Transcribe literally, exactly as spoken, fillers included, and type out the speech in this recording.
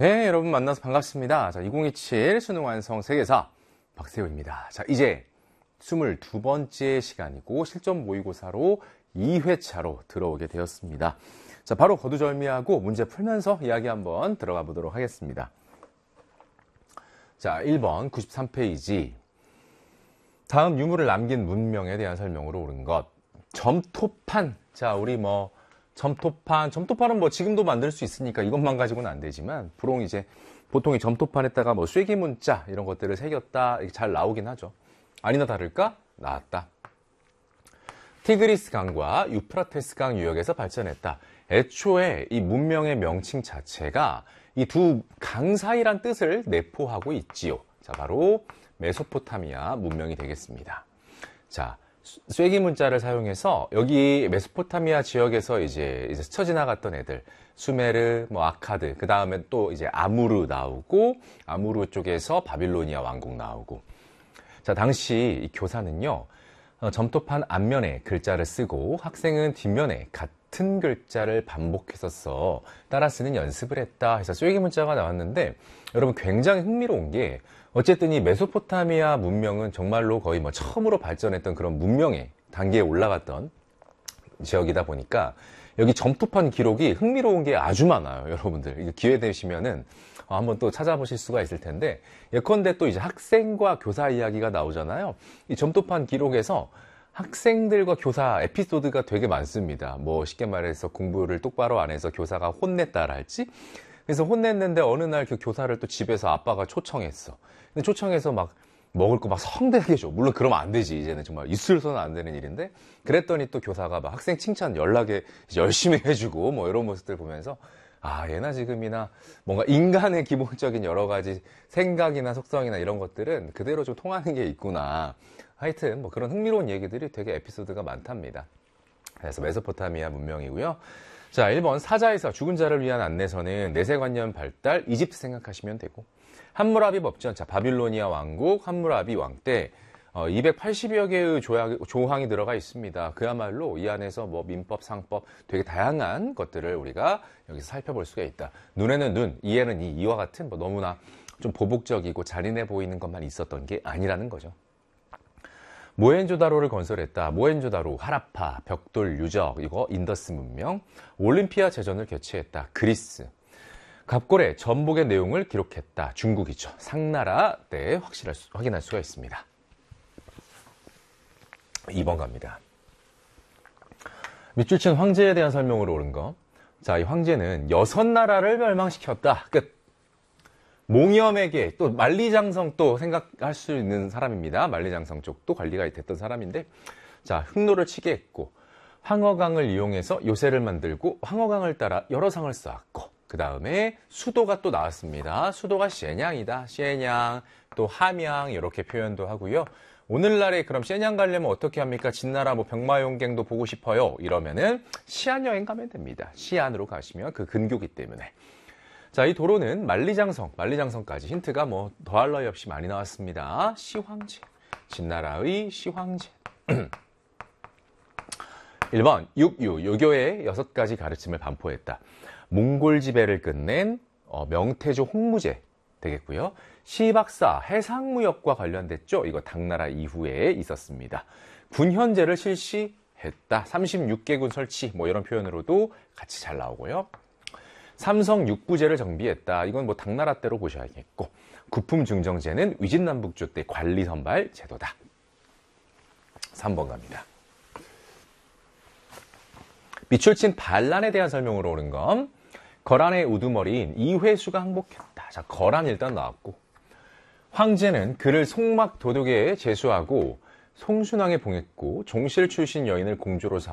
네, 여러분 만나서 반갑습니다. 자, 이천이십칠 수능 완성 세계사 박세우입니다. 자, 이제 이십이 번째 시간이고 실전 모의고사로 이 회차로 들어오게 되었습니다. 자, 바로 거두절미하고 문제 풀면서 이야기 한번 들어가 보도록 하겠습니다. 자, 일 번 구십삼 페이지. 다음 유물을 남긴 문명에 대한 설명으로 옳은 것. 점토판. 자, 우리 뭐 점토판, 점토판은 뭐 지금도 만들 수 있으니까 이것만 가지고는 안 되지만 보통 이제 보통 이 점토판에다가 뭐 쐐기 문자 이런 것들을 새겼다 이렇게 잘 나오긴 하죠. 아니나 다를까? 나왔다. 티그리스 강과 유프라테스 강 유역에서 발전했다. 애초에 이 문명의 명칭 자체가 이 두 강 사이란 뜻을 내포하고 있지요. 자, 바로 메소포타미아 문명이 되겠습니다. 자, 쐐기 문자를 사용해서 여기 메소포타미아 지역에서 이제, 이제 스쳐 지나갔던 애들, 수메르, 뭐 아카드, 그 다음에 또 이제 아무르 나오고, 아무르 쪽에서 바빌로니아 왕국 나오고. 자, 당시 이 교사는요, 어, 점토판 앞면에 글자를 쓰고 학생은 뒷면에 같은 글자를 반복해서 써 따라 쓰는 연습을 했다 해서 쐐기 문자가 나왔는데, 여러분 굉장히 흥미로운 게 어쨌든 이 메소포타미아 문명은 정말로 거의 뭐 처음으로 발전했던 그런 문명의 단계에 올라갔던 지역이다 보니까 여기 점토판 기록이 흥미로운 게 아주 많아요. 여러분들 기회 되시면은 한번 또 찾아보실 수가 있을 텐데, 예컨대 또 이제 학생과 교사 이야기가 나오잖아요. 이 점토판 기록에서 학생들과 교사 에피소드가 되게 많습니다. 뭐 쉽게 말해서 공부를 똑바로 안 해서 교사가 혼냈다랄지. 그래서 혼냈는데 어느 날 그 교사를 또 집에서 아빠가 초청했어. 근데 초청해서 막 먹을 거 막 성대하게 줘. 물론 그러면 안 되지. 이제는 정말 있을서는 안 되는 일인데. 그랬더니 또 교사가 막 학생 칭찬 연락에 열심히 해주고 뭐 이런 모습들 보면서 아, 예나 지금이나 뭔가 인간의 기본적인 여러 가지 생각이나 속성이나 이런 것들은 그대로 좀 통하는 게 있구나. 하여튼 뭐 그런 흥미로운 얘기들이 되게 에피소드가 많답니다. 그래서 메소포타미아 문명이고요. 자, 일 번 사자에서 죽은 자를 위한 안내서는 내세관념 발달, 이집트 생각하시면 되고, 함무라비 법전, 자, 바빌로니아 왕국 함무라비 왕 때 어, 이백팔십여 개의 조약, 조항이 들어가 있습니다. 그야말로 이 안에서 뭐 민법, 상법 되게 다양한 것들을 우리가 여기서 살펴볼 수가 있다. 눈에는 눈, 이에는 이, 이와 같은 뭐 너무나 좀 보복적이고 잔인해 보이는 것만 있었던 게 아니라는 거죠. 모헨조다로를 건설했다. 모헨조다로, 하라파, 벽돌 유적, 이거 인더스 문명, 올림피아 제전을 개최했다. 그리스. 갑골의 전복의 내용을 기록했다. 중국이죠. 상나라 때 확실할 수, 확인할 수가 있습니다. 이 번 갑니다. 밑줄 친 황제에 대한 설명으로 옳은 거. 자, 이 황제는 여섯 나라를 멸망시켰다. 끝. 몽염에게 또 만리장성 또 생각할 수 있는 사람입니다. 만리장성 쪽도 관리가 됐던 사람인데, 자, 흑로를 치게 했고, 황허강을 이용해서 요새를 만들고 황허강을 따라 여러 상을 쌓았고, 그 다음에 수도가 또 나왔습니다. 수도가 셰냥이다. 셰냥, 또 함양 이렇게 표현도 하고요. 오늘날에 그럼 셰냥 가려면 어떻게 합니까? 진나라 뭐 병마용갱도 보고 싶어요. 이러면은 시안 여행 가면 됩니다. 시안으로 가시면 그 근교기 때문에. 자, 이 도로는 만리장성, 만리장성까지 힌트가 뭐 더할 나위 없이 많이 나왔습니다. 시황제, 진나라의 시황제. 일 번 육유, 유교의 여섯 가지 가르침을 반포했다. 몽골 지배를 끝낸 어, 명태조 홍무제 되겠고요. 시박사, 해상무역과 관련됐죠. 이거 당나라 이후에 있었습니다. 군현제를 실시했다. 삼십육 개군 설치, 뭐 이런 표현으로도 같이 잘 나오고요. 삼성 육부제를 정비했다. 이건 뭐 당나라 때로 보셔야겠고, 구품증정제는 위진남북조 때 관리선발 제도다. 삼 번 갑니다. 밑줄 친 반란에 대한 설명으로 옳은 건, 거란의 우두머리인 이회수가 항복했다. 자, 거란 일단 나왔고, 황제는 그를 송막 도독에 제수하고 송순왕에 봉했고, 종실 출신 여인을 공주로 삼